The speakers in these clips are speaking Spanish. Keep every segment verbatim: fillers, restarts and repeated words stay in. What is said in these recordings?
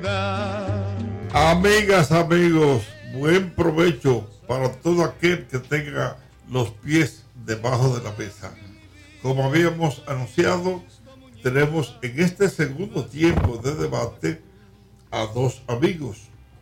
Amigas, amigos, buen provecho para todo aquel que tenga los pies debajo de la mesa. Como habíamos anunciado, tenemos en este segundo tiempo de debate a dos amigos,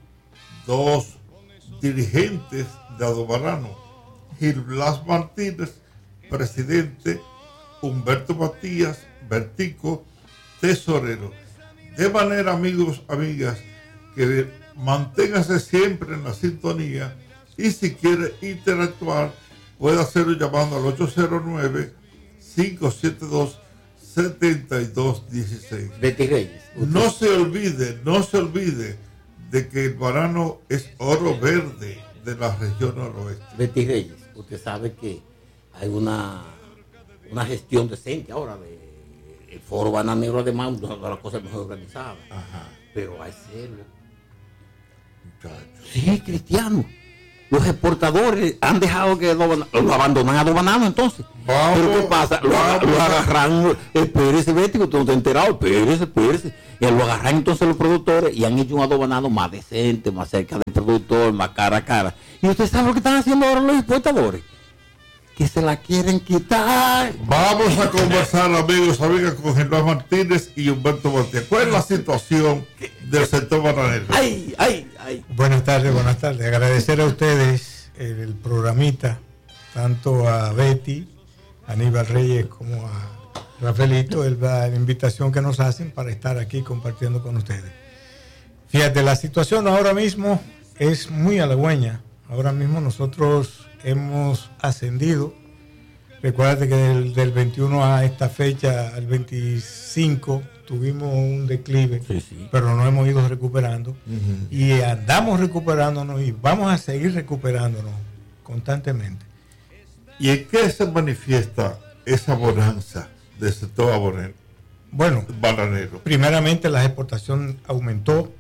dos dirigentes de Adobanano, Gil Blas Martínez, presidente, Humberto Matías Bertico, tesorero. De manera, amigos, amigas, que manténgase siempre en la sintonía y si quiere interactuar puede hacerlo llamando al ocho cero nueve, cinco siete dos, siete dos uno seis. Betty Reyes. No se olvide, no se olvide de que el banano es oro verde de la región noroeste. Betty Reyes, usted sabe que hay una, una gestión decente ahora de el foro bananero, además, una de las cosas mejor organizadas. Ajá. Pero hay celo. Muchachos. Sí, Cristiano. Los exportadores han dejado que lo, lo abandonan a Adobanano entonces. Vamos, pero ¿qué pasa? Lo, vamos, lo agarran, espérese, Betty, que usted no está enterado, espérese, espérese. Y lo agarran entonces los productores y han hecho un Adobanano más decente, más cerca del productor, más cara a cara. Y usted sabe lo que están haciendo ahora los exportadores, que se la quieren quitar. Vamos a conversar, amigos, amigas, con Germán Martínez y Humberto Matías. ¿Cuál es la situación del sector bananero? Ay, ay, ay. Buenas tardes, buenas tardes. Agradecer a ustedes el, el programita, tanto a Betty, a Aníbal Reyes, como a Rafaelito, el, la, la invitación que nos hacen para estar aquí compartiendo con ustedes. Fíjate, la situación ahora mismo es muy halagüeña. Ahora mismo nosotros hemos ascendido. Recuérdate que del, del veintiuno a esta fecha, al veinticinco, tuvimos un declive, Sí, sí. pero nos hemos ido recuperando. Uh-huh. Y andamos recuperándonos y vamos a seguir recuperándonos constantemente. ¿Y en qué se manifiesta esa bonanza del sector abonero, Bueno, bananero? primeramente la exportación aumentó.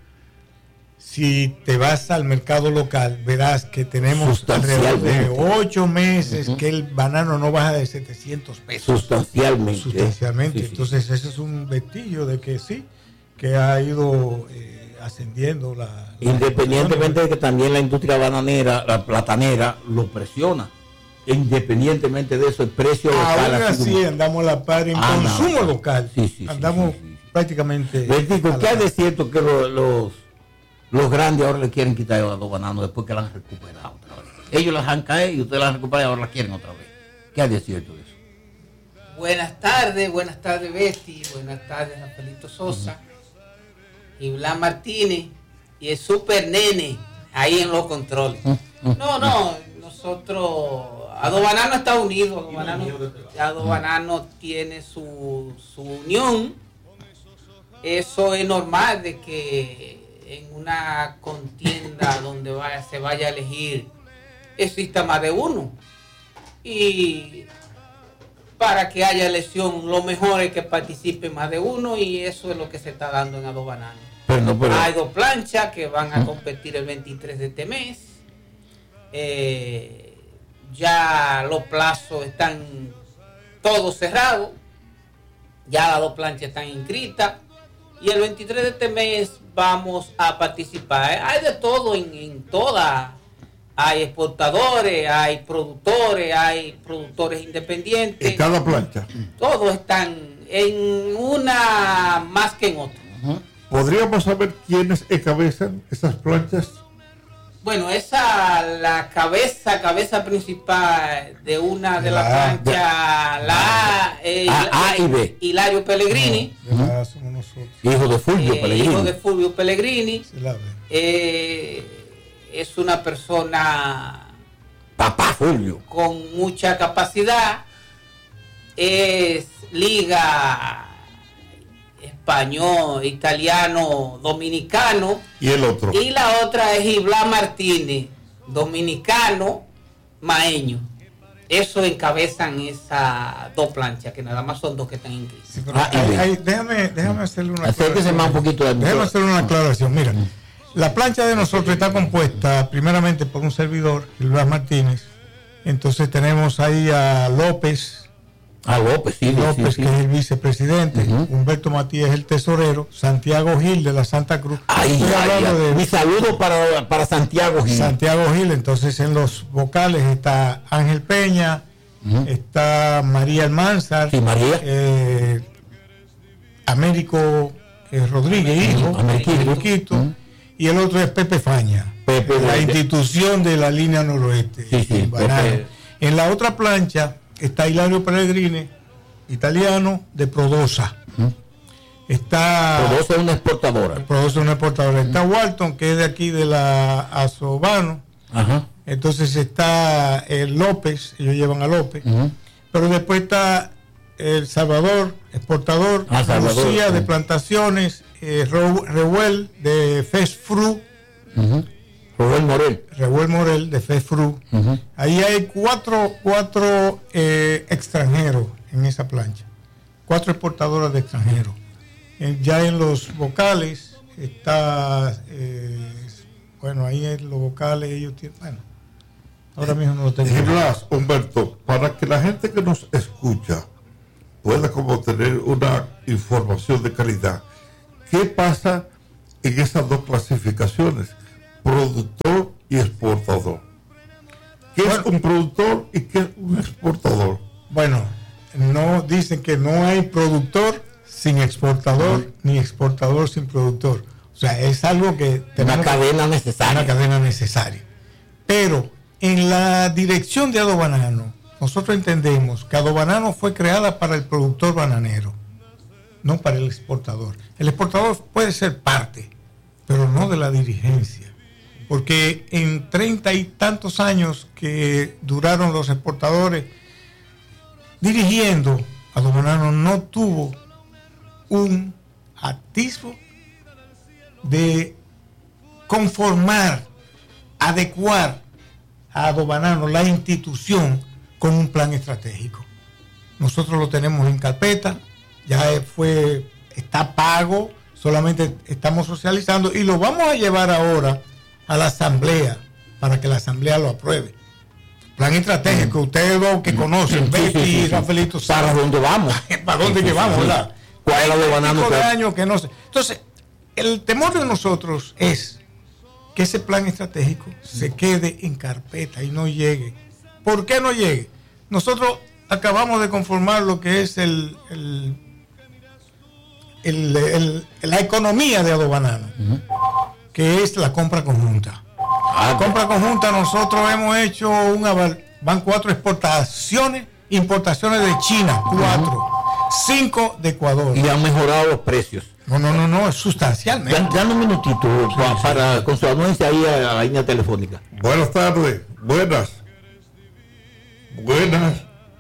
Si te vas al mercado local, verás que tenemos alrededor de ocho meses uh-huh. que el banano no baja de setecientos pesos. Sustancialmente. Sustancialmente. Sí, sí. Entonces, ese es un vestigio de que sí, que ha ido eh, ascendiendo la... la Independientemente de que también la industria bananera, la platanera, lo presiona. Independientemente de eso, el precio local... Aún así, como... andamos a la par en ah, consumo no. local. Sí, sí, andamos sí, sí, sí. prácticamente... Les digo, ¿qué hay de cierto que los... los Los grandes ahora le quieren quitar a los bananos después que la han recuperado otra vez? Ellos las han caído y ustedes las han recuperado y ahora las quieren otra vez. ¿Qué hay de cierto de eso? Buenas tardes, buenas tardes Betty, buenas tardes Rafaelito Sosa, uh-huh. y Blas Martínez y el super nene ahí en los controles. Uh-huh. No, no, nosotros, Adobanano está unido, Adobanano, Adobanano tiene su, su unión. Eso es normal de que en una contienda donde vaya, se vaya a elegir exista más de uno, y para que haya elección lo mejor es que participe más de uno, y eso es lo que se está dando en Adobanano. Pero no, pero... hay dos planchas que van a competir el veintitrés de este mes. Eh, ya los plazos están todos cerrados, ya las dos planchas están inscritas y el veintitrés de este mes vamos a participar. Hay de todo en, en toda. Hay exportadores, hay productores, hay productores independientes. En cada plancha. Todos están en una más que en otra. Uh-huh. ¿Podríamos saber quiénes encabezan esas planchas? Bueno, esa, la cabeza, cabeza principal de una de las planchas, la A, eh, A, A y B. Hilario Pellegrini. No, de la somos nosotros. Hijo de Fulvio eh, Pellegrini. Hijo de Fulvio Pellegrini. Sí, la eh, es una persona... Papá Fulvio. Con mucha capacidad. Es liga... español, italiano, dominicano. ¿Y el otro? Y la otra es Gil Blas Martínez, dominicano, maeño. Eso encabezan esas dos planchas, que nada más son dos que están inscritas. Sí, ah, hay, hay, déjame, déjame hacerle una aclaración. Más un poquito de déjame hacerle una aclaración. Mira, la plancha de nosotros está compuesta primeramente por un servidor, Gil Blas Martínez. Entonces tenemos ahí a López, Ah, López, sí, López, sí, sí. que es el vicepresidente, uh-huh. Humberto Matías, el tesorero, Santiago Gil de la Santa Cruz. Ay, Estoy ay, hablando ay. de Mi saludo para, para Santiago Gil. Santiago Gil, entonces en los vocales está Ángel Peña, uh-huh. está María Almanzar, sí, María. Eh, Américo eh, Rodríguez, hijo, Amériquito, uh-huh. y el otro es Pepe Faña, Pepe la de... institución de la línea noroeste. Sí, sí, en la otra plancha está Hilario Pellegrini, italiano, de Prodosa. Uh-huh. Está Prodosa es una exportadora. Prodosa es una exportadora. Uh-huh. Está Walton, que es de aquí de la Azobano. Uh-huh. Entonces está el López, ellos llevan a López. Uh-huh. Pero después está El Salvador, exportador, ah, Salvador, Lucía uh-huh. de Plantaciones, eh, Revuel de Fest Fruit. Uh-huh. Revuel Morel. Revuel Morel de Fest Fruit. Uh-huh. Ahí hay cuatro, cuatro eh, extranjeros en esa plancha. Cuatro exportadoras de extranjeros. Eh, ya en los vocales está, eh, bueno, ahí en los vocales ellos tienen, bueno, ahora mismo no lo tengo. Y Blas, Humberto, para que la gente que nos escucha pueda como tener una información de calidad, ¿qué pasa en esas dos clasificaciones? Productor y exportador. ¿Qué bueno, es un productor y qué es un exportador? Bueno, no dicen que no hay productor sin exportador, uh-huh. ni exportador sin productor. O sea, es algo que tenemos una cadena necesaria. Una cadena necesaria. Pero en la dirección de Adobanano, nosotros entendemos que Adobanano fue creada para el productor bananero, no para el exportador. El exportador puede ser parte, pero no de la dirigencia. Porque en treinta y tantos años que duraron los exportadores dirigiendo, Adobanano no tuvo un atisbo de conformar, adecuar a Adobanano, la institución, con un plan estratégico. Nosotros lo tenemos en carpeta, ya fue, está pago, solamente estamos socializando y lo vamos a llevar ahora a la asamblea para que la asamblea lo apruebe. Plan estratégico, mm. ustedes dos que conocen, sí, Betty sí, sí, y sí. Rafaelito, ¿para dónde vamos? ¿Para dónde sí, que vamos? Sí, ¿verdad? ¿Cuál es la de banano? De años que no sé. Entonces, el temor de nosotros es que ese plan estratégico se quede en carpeta y no llegue. ¿Por qué no llegue? Nosotros acabamos de conformar lo que es el, el, el, el, el la economía de Adobanano, uh-huh. que es la compra conjunta. La compra conjunta, nosotros hemos hecho una, van cuatro exportaciones, importaciones de China, cuatro, uh-huh. cinco de Ecuador. Y han mejorado los precios. No, no, no, no, sustancialmente. Dame un minutito sí, para, sí. para con su anuencia ahí a la línea telefónica. Buenas tardes, buenas. Buenas.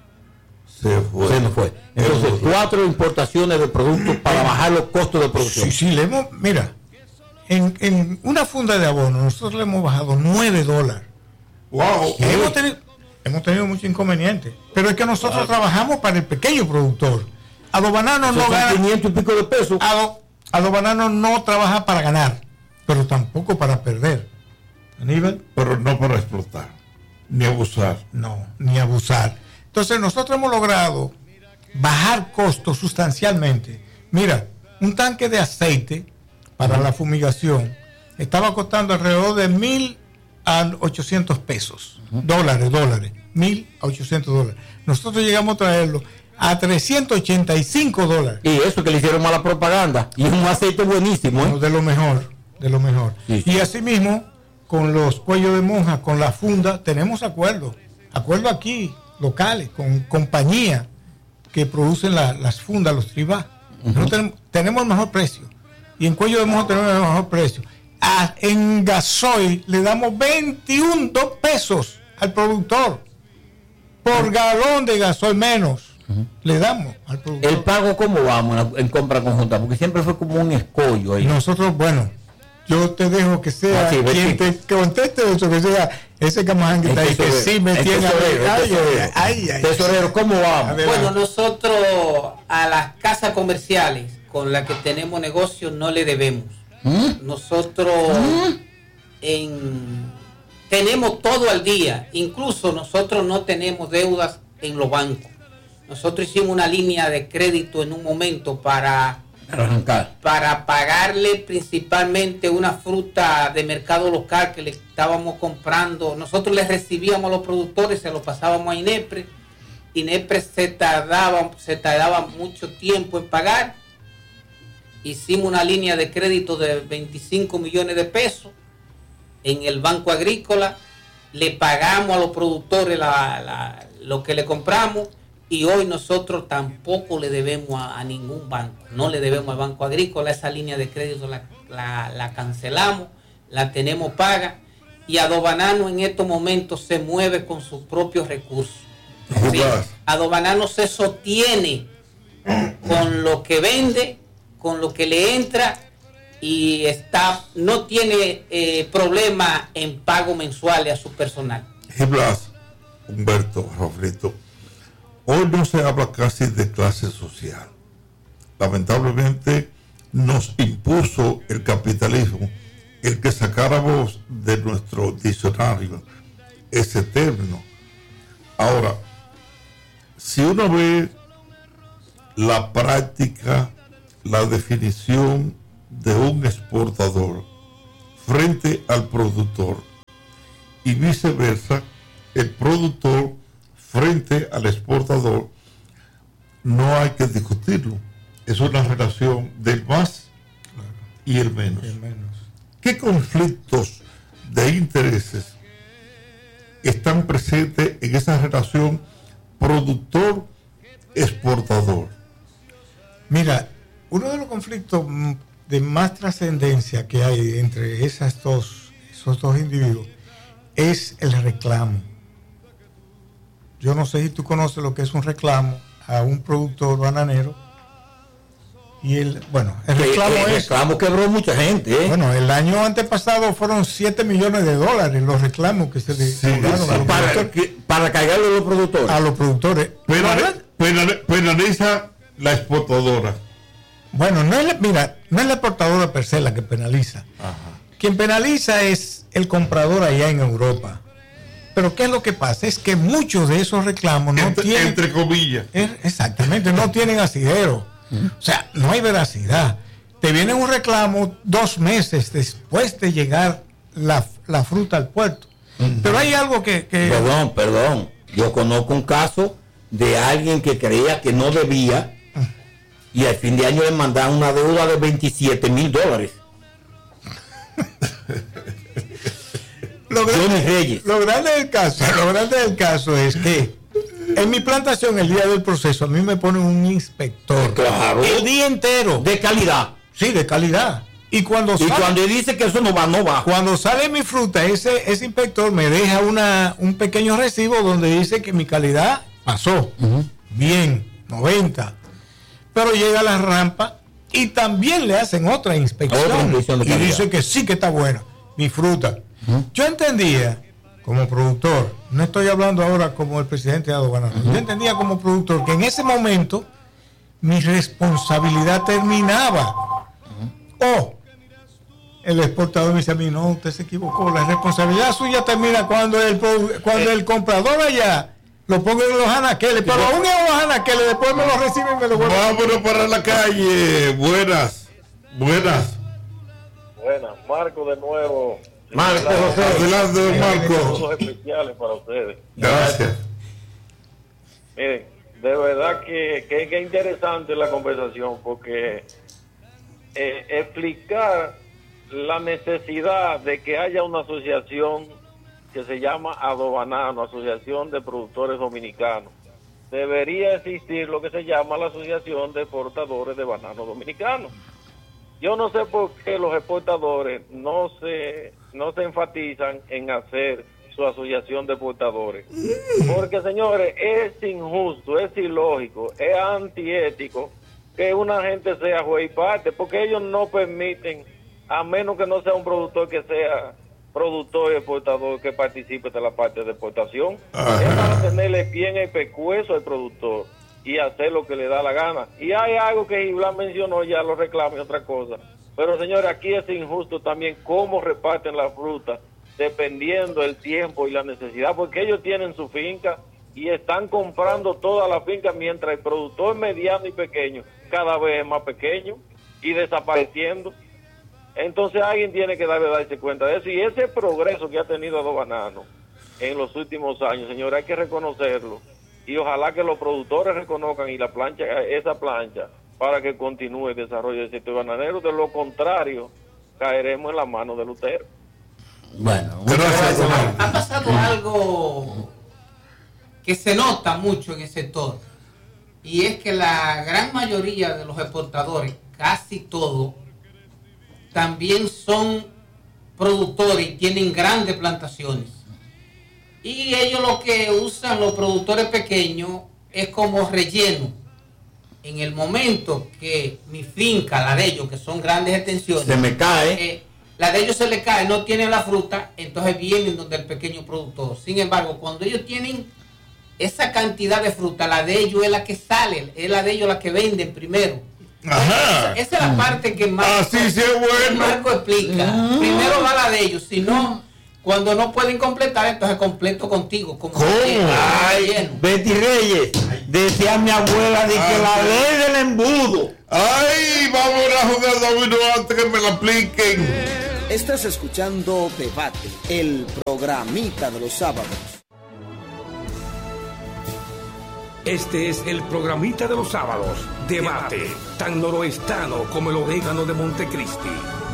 Se fue. Se nos fue. Entonces, cuatro importaciones de productos para bajar los costos de producción. Sí, sí, le hemos, mira, en, en una funda de abono nosotros le hemos bajado nueve dólares. Wow. Hemos tenido, hemos tenido muchos inconvenientes, pero es que nosotros wow. trabajamos para el pequeño productor. Adobanano no gana quinientos y pico de pesos. Ado, Adobanano no trabaja para ganar, pero tampoco para perder. Aníbal, pero no para explotar, ni abusar. No, ni abusar. Entonces nosotros hemos logrado bajar costos sustancialmente. Mira, un tanque de aceite para uh-huh. la fumigación estaba costando alrededor de mil a ochocientos pesos, uh-huh. dólares, dólares, mil a ochocientos dólares. Nosotros llegamos a traerlo a trescientos ochenta y cinco dólares. Y eso que le hicieron mala propaganda. Y es un aceite buenísimo, ¿eh? De lo mejor, de lo mejor. Sí, sí. Y asimismo, con los cuellos de monja, con la funda, tenemos acuerdos. Acuerdos aquí, locales, con compañías que producen la, las fundas, los tribas. Uh-huh. tenemos, tenemos el mejor precio. Y en cuello de monja tenemos el mejor precio. A, en gasoil le damos veintiún pesos al productor. Por uh-huh. galón de gasoil menos. Uh-huh. Le damos al productor. ¿El pago cómo vamos en compra conjunta? Porque siempre fue como un escollo ahí. Nosotros, bueno, yo te dejo que sea ah, sí, quien te conteste eso, que sea ese camaján que está ahí, que sí me tiene a ver. Ay, ay, ay, ay. Tesorero, ¿cómo vamos? Bueno, nosotros a las casas comerciales con las que tenemos negocios no le debemos. ¿Mm? Nosotros ¿Mm? en, tenemos todo al día. Incluso nosotros no tenemos deudas en los bancos. nosotros hicimos una línea de crédito en un momento para, arrancar. para pagarle principalmente una fruta de mercado local que le estábamos comprando. Nosotros les recibíamos a los productores, se lo pasábamos a INEPRE. INEPRE se tardaba, se tardaba mucho tiempo en pagar. Hicimos una línea de crédito de veinticinco millones de pesos en el Banco Agrícola. Le pagamos a los productores la, la, lo que le compramos. Y hoy nosotros tampoco le debemos a, a ningún banco, no le debemos al Banco Agrícola, esa línea de crédito la, la, la cancelamos, la tenemos paga, y Adobanano en estos momentos se mueve con sus propios recursos. ¿Sí? Adobanano se sostiene con lo que vende, con lo que le entra, y está, no tiene eh, problema en pago mensuales a su personal. Blas, Humberto, Rafaelito, hoy no se habla casi de clase social. Lamentablemente nos impuso el capitalismo el que sacáramos de nuestro diccionario ese término. Ahora, si uno ve la práctica, la definición de un exportador frente al productor y viceversa, el productor frente al exportador, no hay que discutirlo. Es una relación del más y el menos. El menos. ¿Qué conflictos de intereses están presentes en esa relación productor-exportador? Mira, uno de los conflictos de más trascendencia que hay entre esas dos, esos dos individuos es el reclamo. Yo no sé si tú conoces lo que es un reclamo a un productor bananero. Y el, bueno, el reclamo el, el es... reclamo quebró mucha gente, ¿eh? Bueno, el año antepasado fueron siete millones de dólares los reclamos que se le sí, cobraron sí, a los para, productores. para cargarle a los productores. A los productores. Penaliza, penaliza, penaliza la exportadora. Bueno, no es la, mira, no es la exportadora per se la que penaliza. Ajá. Quien penaliza es el comprador allá en Europa. Pero ¿qué es lo que pasa? Es que muchos de esos reclamos no entre, tienen... Entre comillas. Es, exactamente, no tienen asidero. O sea, no hay veracidad. Te viene un reclamo dos meses después de llegar la, la fruta al puerto. Uh-huh. Pero hay algo que, que... Perdón, perdón. Yo conozco un caso de alguien que creía que no debía y al fin de año le mandaron una deuda de veintisiete mil dólares. Lo grande, lo grande del caso, lo grande del caso es que en mi plantación el día del proceso a mí me ponen un inspector. Claro. El día entero. De calidad. Sí, de calidad. Y cuando y sale, cuando dice que eso no va, no va. Cuando sale mi fruta, ese, ese inspector me deja una, un pequeño recibo donde dice que mi calidad pasó. Uh-huh. Bien, noventa. Pero llega a la rampa y también le hacen otra inspección. Otra inspección de calidad. Y dice que sí que está buena mi fruta. Uh-huh. Yo entendía como productor, no estoy hablando ahora como el presidente de Adobanano, uh-huh. Yo entendía como productor que en ese momento mi responsabilidad terminaba. Uh-huh. O el exportador me dice a mí, no, usted se equivocó, la responsabilidad suya termina cuando el, cuando eh. el comprador allá lo ponga en los anaqueles, pero aún en los anaqueles, después me lo reciben y me lo vuelven. Vámonos para la calle. Buenas, buenas. Buenas, Marco de nuevo. Marco, José, adelante, Marco. Saludos especiales para ustedes. Gracias. Miren, de verdad que, que, que interesante la conversación, porque eh, explicar la necesidad de que haya una asociación que se llama Adobanano, Asociación de Productores Dominicanos. Debería existir lo que se llama la Asociación de Exportadores de Bananos Dominicanos. Yo no sé por qué los exportadores no se no se enfatizan en hacer su asociación de exportadores. Porque, señores, es injusto, es ilógico, es antiético que una gente sea juez y parte, porque ellos no permiten, a menos que no sea un productor que sea productor y exportador que participe de la parte de exportación. Ajá. Es para tenerle bien el pescuezo al productor y hacer lo que le da la gana. Y hay algo que Giblan mencionó, ya lo reclama y otra cosa. Pero, señores, aquí es injusto también cómo reparten la fruta, dependiendo del tiempo y la necesidad, porque ellos tienen su finca y están comprando toda la finca, mientras el productor mediano y pequeño cada vez es más pequeño y desapareciendo. Entonces alguien tiene que darle darse cuenta de eso, y ese progreso que ha tenido Dos Bananos en los últimos años, señor, hay que reconocerlo, y ojalá que los productores reconozcan y la plancha, esa plancha, para que continúe el desarrollo del sector bananero. De lo contrario, caeremos en la mano del Lutero. Bueno, gracias. Ha, ha pasado algo que se nota mucho en el sector, y es que la gran mayoría de los exportadores, casi todos, también son productores y tienen grandes plantaciones. Y ellos lo que usan, los productores pequeños, es como relleno. En el momento que mi finca, la de ellos, que son grandes extensiones, se me cae. Eh, la de ellos se le cae, no tienen la fruta, entonces vienen donde el pequeño productor. Sin embargo, cuando ellos tienen esa cantidad de fruta, la de ellos es la que sale, es la de ellos la que venden primero. Ajá. Esa, esa es la parte que Marco, Así sí es bueno. Marco explica. Mm. Primero va la de ellos, si no, cuando no pueden completar, entonces completo contigo. Como ¿Cómo? que, Ay, lleno. Betty Reyes, decía mi abuela de que Ah, la sí. ley del embudo. Ay, vamos a jugar dominó antes que me la apliquen. Estás escuchando Debate, el programita de los sábados. Este es el programita de los sábados. Debate, tan noroestano como el orégano de Montecristi.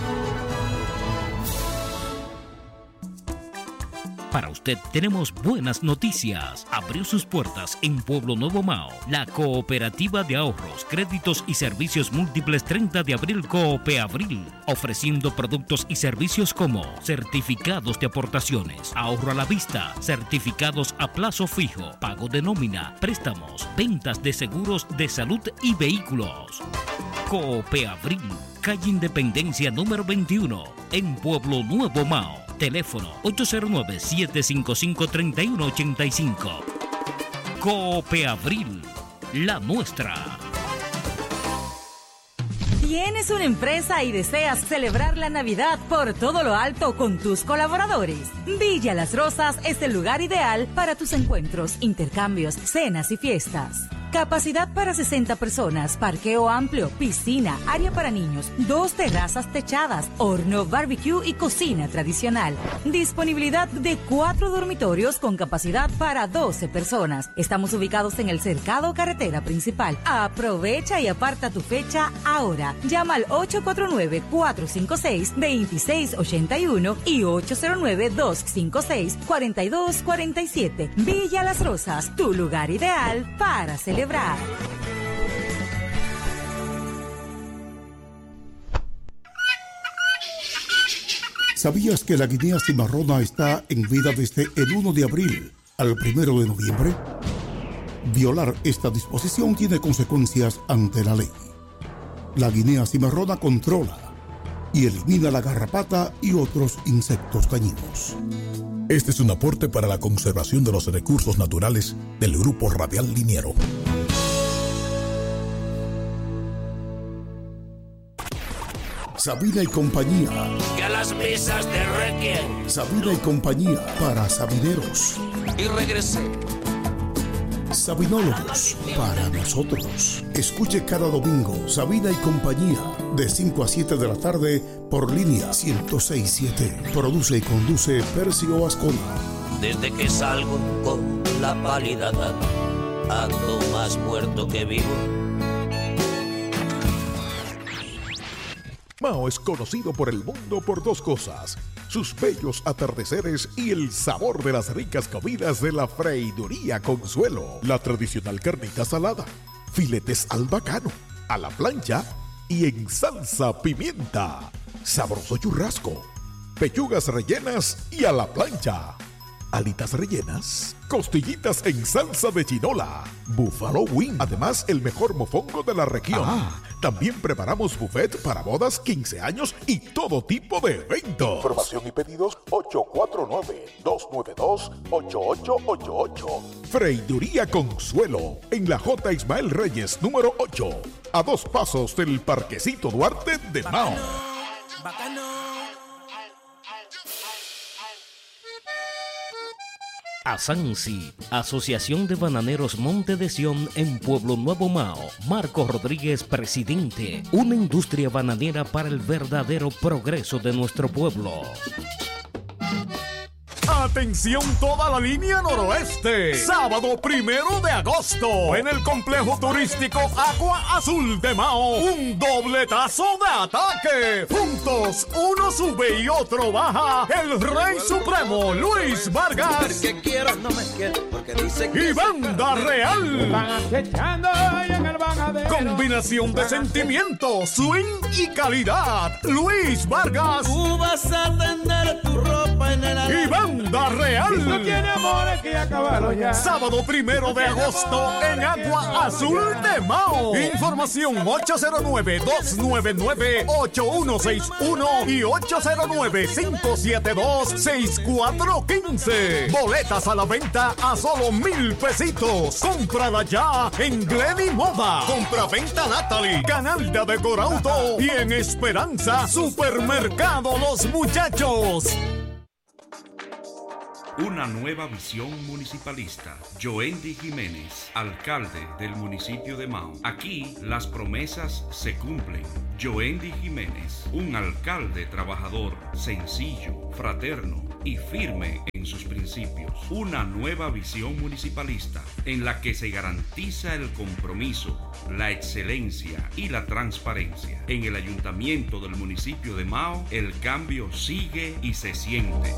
Para usted tenemos buenas noticias. Abrió sus puertas en Pueblo Nuevo Mao la Cooperativa de Ahorros, Créditos y Servicios Múltiples treinta de abril Coopeabril, ofreciendo productos y servicios como certificados de aportaciones, ahorro a la vista, certificados a plazo fijo, pago de nómina, préstamos, ventas de seguros de salud y vehículos. Coopeabril, calle Independencia número veintiuno, en Pueblo Nuevo Mao. Teléfono ocho cero nueve, siete cinco cinco, tres uno ocho cinco. Coopeabril, la nuestra. ¿Tienes una empresa y deseas celebrar la Navidad por todo lo alto con tus colaboradores? Villa Las Rosas es el lugar ideal para tus encuentros, intercambios, cenas y fiestas. Capacidad para sesenta personas, parqueo amplio, piscina, área para niños, dos terrazas techadas, horno, barbecue y cocina tradicional. Disponibilidad de cuatro dormitorios con capacidad para doce personas. Estamos ubicados en el Cercado Carretera Principal. Aprovecha y aparta tu fecha ahora. Llama al ocho cuatro nueve, cuatro cinco seis, dos seis ocho uno y ocho cero nueve, dos cinco seis, cuatro dos cuatro siete. Villa Las Rosas, tu lugar ideal para celebrar. ¿Sabías que la guinea cimarrona está en vida desde el primero de abril al primero de noviembre? Violar esta disposición tiene consecuencias ante la ley. La guinea cimarrona controla y elimina la garrapata y otros insectos dañinos. Este es un aporte para la conservación de los recursos naturales del Grupo Radial Liniero. Sabina y compañía. Que a las misas de Requiem. Sabina y compañía para sabineros. Y regresé. Sabinólogos para nosotros. Escuche cada domingo Sabina y compañía de cinco a siete de la tarde por línea ciento seis punto siete. Produce y conduce Percio Ascona. Desde que salgo con la pálida edad, ando más muerto que vivo. Mao es conocido por el mundo por dos cosas: sus bellos atardeceres y el sabor de las ricas comidas de la Freiduría Consuelo. La tradicional carnita salada, filetes al bacano, a la plancha y en salsa pimienta, sabroso churrasco, pechugas rellenas y a la plancha, alitas rellenas, costillitas en salsa de chinola, buffalo wing, además el mejor mofongo de la región. Ah, también preparamos buffet para bodas, quince años y todo tipo de eventos. Información y pedidos ocho cuatro nueve, dos nueve dos, ocho ocho ocho ocho. Freiduría Consuelo, en la J. Ismael Reyes, número ocho, a dos pasos del Parquecito Duarte de Mao. Asansi, Asociación de Bananeros Monte de Sion en Pueblo Nuevo Mao. Marco Rodríguez, presidente. Una industria bananera para el verdadero progreso de nuestro pueblo. Atención toda la línea noroeste. Sábado primero de agosto en el complejo turístico Agua Azul de Mao. Un dobletazo de ataque. Juntos, uno sube y otro baja. El Rey Supremo Luis Vargas. Y Banda Real. Combinación de sentimientos, swing y calidad. Luis Vargas. Tú vas a tender tu ropa en el y Banda Real. No tiene amores que acabarlo ya. Sábado primero de agosto en Agua Azul de Mao. Información ocho cero nueve, dos nueve nueve, ocho uno seis uno y ocho cero nueve, cinco siete dos, seis cuatro uno cinco. Boletas a la venta a solo mil pesitos. Cómprala ya en Glenny Moda. Compra-venta Natalie, Canal de Decorauto y en Esperanza Supermercado Los Muchachos. Una nueva visión municipalista. Joendy Jiménez, alcalde del municipio de Mao. Aquí las promesas se cumplen. Joendy Jiménez, un alcalde trabajador, sencillo, fraterno y firme en sus principios. Una nueva visión municipalista en la que se garantiza el compromiso, la excelencia y la transparencia. En el ayuntamiento del municipio de Mao, el cambio sigue y se siente.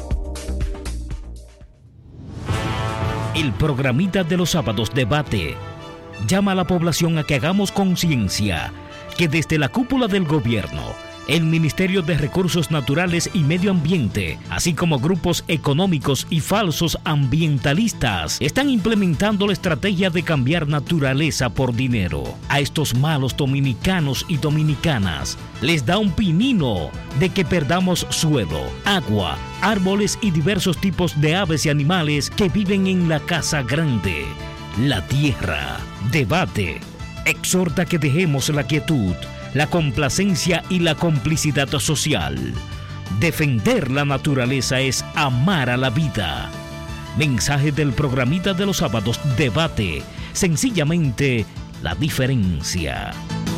El programita de los sábados debate llama a la población a que hagamos conciencia que desde la cúpula del gobierno, el Ministerio de Recursos Naturales y Medio Ambiente, así como grupos económicos y falsos ambientalistas, están implementando la estrategia de cambiar naturaleza por dinero. A estos malos dominicanos y dominicanas les da un pinino de que perdamos suelo, agua, árboles y diversos tipos de aves y animales que viven en la casa grande, la tierra. Debate. Exhorta que dejemos la quietud, la complacencia y la complicidad social. Defender la naturaleza es amar a la vida. Mensaje del programita de los sábados Debate. Sencillamente la diferencia.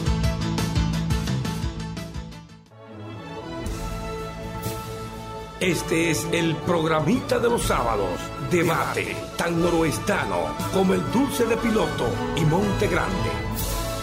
Este es el programita de los sábados. Debate, tan noroestano como el Dulce de Piloto y Monte Grande.